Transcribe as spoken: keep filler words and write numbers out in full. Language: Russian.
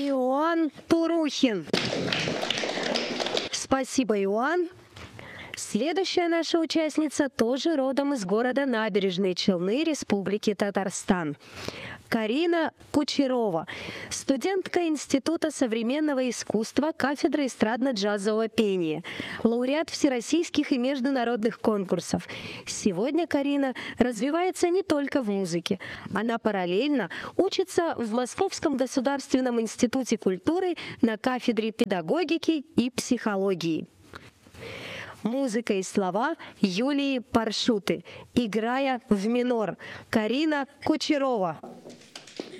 Иоанн Турухин. Спасибо, Иоанн. Следующая наша участница тоже родом из города Набережные Челны, Республики Татарстан. Карина Кучерова, студентка Института современного искусства, кафедры эстрадно-джазового пения, лауреат всероссийских и международных конкурсов. Сегодня Карина развивается не только в музыке. Она параллельно учится в Московском государственном институте культуры на кафедре педагогики и психологии. Музыка и слова Юлии Паршуты. «Играя в минор». Карина Кучерова.